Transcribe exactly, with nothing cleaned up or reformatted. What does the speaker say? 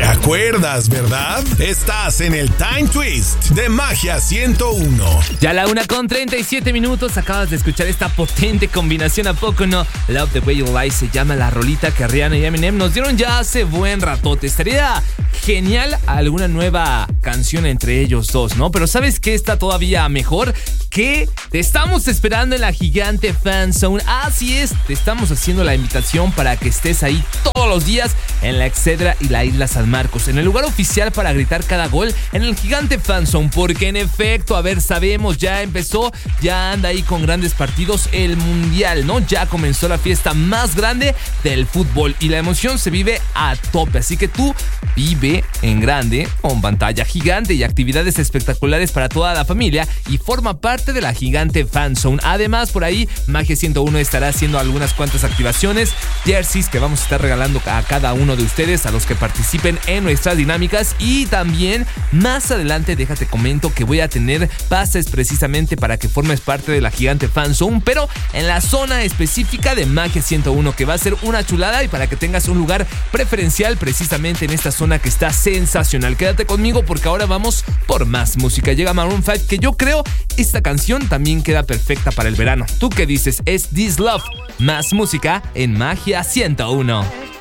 ¿Te acuerdas, verdad? Estás en el Time Twist de Magia ciento uno. Ya la una con treinta y siete minutos. Acabas de escuchar esta potente combinación, ¿a poco no? Love the Way You Lie se llama la rolita que Rihanna y Eminem nos dieron ya hace buen ratote. Estaría genial alguna nueva canción entre ellos dos, ¿no? Pero ¿sabes qué está todavía mejor? Que te estamos esperando en la gigante Fan Zone. Así es, te estamos haciendo la invitación para que estés ahí todos los días en la Excedra y la Isla San Marcos, en el lugar oficial para gritar cada gol en el gigante Fan Zone, porque en efecto, a ver, sabemos, ya empezó, ya anda ahí con grandes partidos el Mundial, ¿no? Ya comenzó la fiesta más grande del fútbol y la emoción se vive a tope, así que tú vive en grande, con pantalla gigante y actividades espectaculares para toda la familia y forma parte de la gigante Fan Zone. Además, por ahí Magia ciento uno estará haciendo algunas cuantas activaciones, jerseys que vamos a estar regalando a cada uno de ustedes, a los que participen en nuestras dinámicas, y también más adelante déjate comento que voy a tener pases precisamente para que formes parte de la gigante Fan Zone, pero en la zona específica de Magia ciento uno, que va a ser una chulada, y para que tengas un lugar preferencial precisamente en esta zona que está sensacional. Quédate conmigo porque ahora vamos por más música. Llega Maroon cinco, que yo creo esta canción también queda perfecta para el verano. ¿Tú qué dices? Es This Love. Más música en Magia ciento uno.